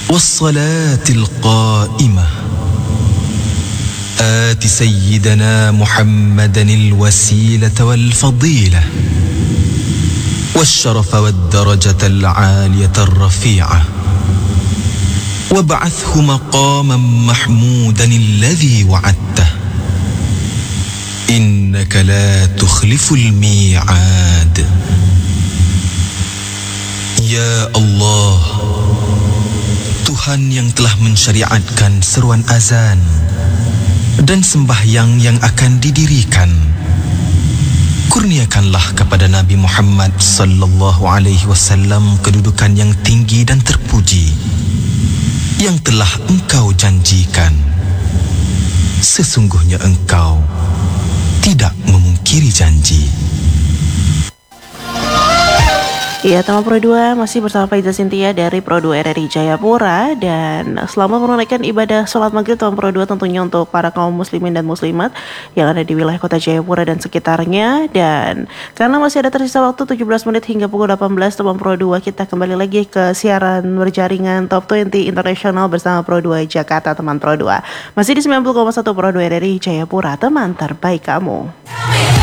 والصلاة القائمة آت سيدنا محمدا الوسيلة والفضيلة والشرف والدرجة العالية الرفيعة وابعثه مقاما محمودا الذي وعدته إنك لا تخلف الميعاد. Ya Allah, Tuhan yang telah mensyariatkan seruan azan dan sembahyang yang akan didirikan, kurniakanlah kepada Nabi Muhammad sallallahu alaihi wasallam kedudukan yang tinggi dan terpuji yang telah Engkau janjikan. Sesungguhnya Engkau tidak memungkiri janji. Ya, teman Pro 2 masih bersama Faiza Sintia dari Pro 2 RRI Jayapura. Dan selamat menunaikan ibadah sholat maghrib teman Pro 2 tentunya untuk para kaum muslimin dan muslimat yang ada di wilayah kota Jayapura dan sekitarnya. Dan karena masih ada tersisa waktu 17 menit hingga pukul 18 teman Pro 2, kita kembali lagi ke siaran berjaringan Top 20 Internasional bersama Pro 2 Jakarta teman Pro 2. Masih di 90,1 Pro 2 RRI Jayapura, teman terbaik kamu.